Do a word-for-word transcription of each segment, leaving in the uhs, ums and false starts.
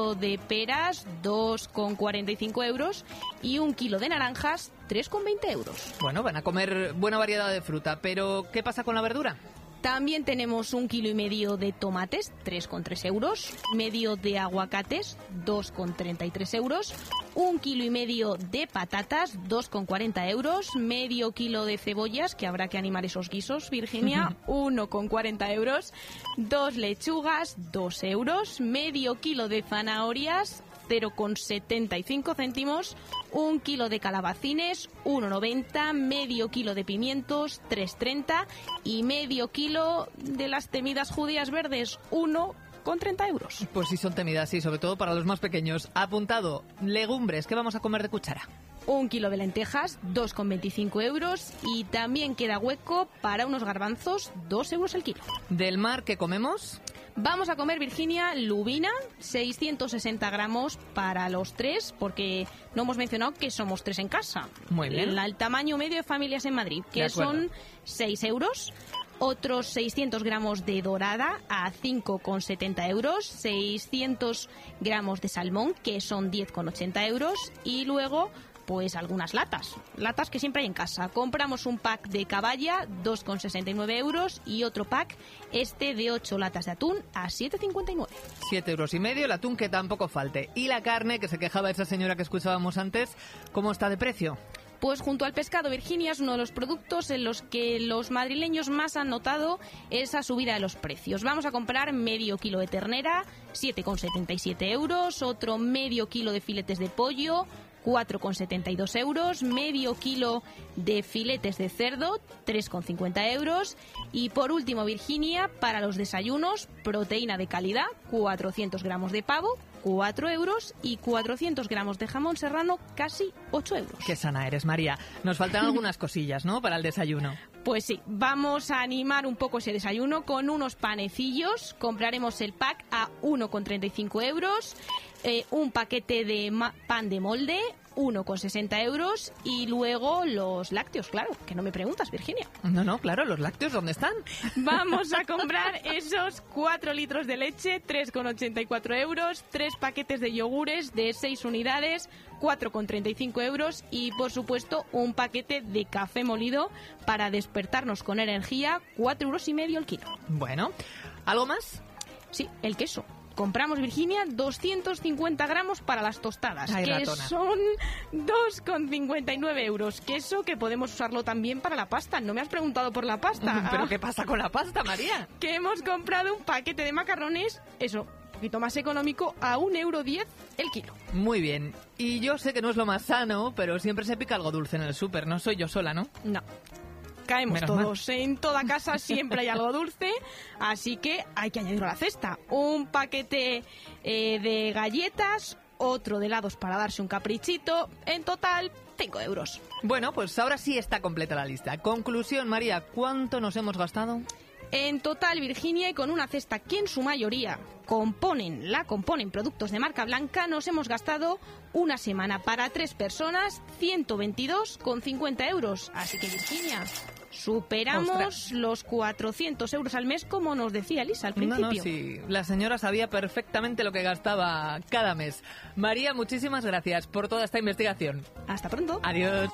kilo de peras, dos con cuarenta y cinco euros, y un kilo de naranjas, tres con veinte euros. Bueno, van a comer buena variedad de fruta, pero ¿qué pasa con la verdura? También tenemos un kilo y medio de tomates, tres con tres euros, medio de aguacates, dos con treinta y tres euros, un kilo y medio de patatas, dos con cuarenta euros, medio kilo de cebollas, que habrá que animar esos guisos, Virginia, uno con cuarenta euros, dos lechugas, dos euros, medio kilo de zanahorias, cero con setenta y cinco céntimos, un kilo de calabacines, uno noventa, medio kilo de pimientos, tres treinta y medio kilo de las temidas judías verdes, uno con treinta euros. Pues sí son temidas, sí, sobre todo para los más pequeños. Apuntado, legumbres, ¿qué vamos a comer de cuchara? Un kilo de lentejas, dos con veinticinco euros, y también queda hueco para unos garbanzos, dos euros el kilo. ¿Del mar qué comemos? Vamos a comer, Virginia, lubina, seiscientos sesenta gramos para los tres, porque no hemos mencionado que somos tres en casa. Muy bien. El, el tamaño medio de familias en Madrid, que son seis euros. Otros seiscientos gramos de dorada a cinco con setenta euros, seiscientos gramos de salmón, que son diez con ochenta euros, y luego pues algunas latas, latas que siempre hay en casa. Compramos un pack de caballa, dos con sesenta y nueve euros, y otro pack, este de ocho latas de atún, a siete cincuenta y nueve. siete euros y medio, el atún que tampoco falte. Y la carne, que se quejaba esa señora que escuchábamos antes, ¿cómo está de precio? Pues junto al pescado, Virginia, es uno de los productos en los que los madrileños más han notado esa subida de los precios. Vamos a comprar medio kilo de ternera, siete con setenta y siete euros, otro medio kilo de filetes de pollo, cuatro con setenta y dos euros, medio kilo de filetes de cerdo, tres con cincuenta euros, y por último, Virginia, para los desayunos, proteína de calidad, cuatrocientos gramos de pavo, cuatro euros, y cuatrocientos gramos de jamón serrano, casi ocho euros. Qué sana eres, María. Nos faltan algunas cosillas, ¿no?, para el desayuno. Pues sí, vamos a animar un poco ese desayuno con unos panecillos. Compraremos el pack a uno con treinta y cinco euros, eh, un paquete de ma- pan de molde, uno con sesenta euros, y luego los lácteos, claro, que no me preguntas, Virginia. No, no, claro, los lácteos, ¿dónde están? Vamos a comprar esos cuatro litros de leche, tres con ochenta y cuatro euros, tres paquetes de yogures de seis unidades, cuatro con treinta y cinco euros, y por supuesto un paquete de café molido para despertarnos con energía, cuatro euros y medio el kilo. Bueno, ¿algo más? Sí, el queso. Compramos, Virginia, doscientos cincuenta gramos para las tostadas, Ay, que ratona. son dos con cincuenta y nueve euros. Queso que podemos usarlo también para la pasta. No me has preguntado por la pasta. ¿Pero Ah, qué pasa con la pasta, María? que hemos comprado un paquete de macarrones, eso, un poquito más económico, a un euro diez el kilo. Muy bien. Y yo sé que no es lo más sano, pero siempre se pica algo dulce en el súper. No soy yo sola, ¿no? No. Caemos Menos todos. En toda casa siempre hay algo dulce, así que hay que añadirlo a la cesta. Un paquete eh, de galletas, otro de helados para darse un caprichito. En total, cinco euros. Bueno, pues ahora sí está completa la lista. Conclusión, María, ¿cuánto nos hemos gastado? En total, Virginia, y con una cesta que en su mayoría componen, la componen productos de marca blanca, nos hemos gastado una semana para tres personas, ciento veintidós con cincuenta euros. Así que, Virginia, superamos Ostras. los cuatrocientos euros al mes, como nos decía Elisa al principio. No, no, sí. La señora sabía perfectamente lo que gastaba cada mes. María, muchísimas gracias por toda esta investigación. Hasta pronto. Adiós.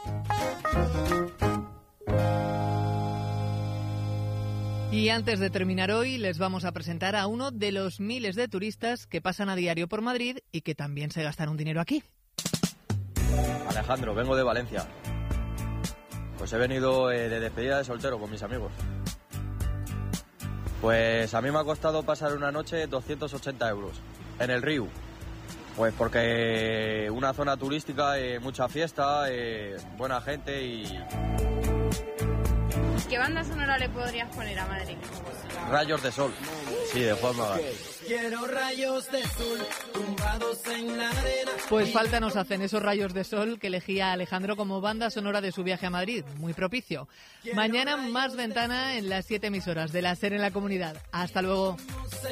Y antes de terminar hoy, les vamos a presentar a uno de los miles de turistas que pasan a diario por Madrid y que también se gastaron dinero aquí. Alejandro, vengo de Valencia. Pues he venido eh, de despedida de soltero con mis amigos. Pues a mí me ha costado pasar una noche doscientos ochenta euros en el Riu. Pues porque una zona turística, eh, mucha fiesta, eh, buena gente y... ¿Qué banda sonora le podrías poner a Madrid? Rayos de Sol. Sí, de Juan Magán. Quiero rayos de sol tumbados en la arena. Pues falta nos hacen esos rayos de sol que elegía Alejandro como banda sonora de su viaje a Madrid. Muy propicio. Mañana más ventana en las siete emisoras de la SER en la comunidad. Hasta luego.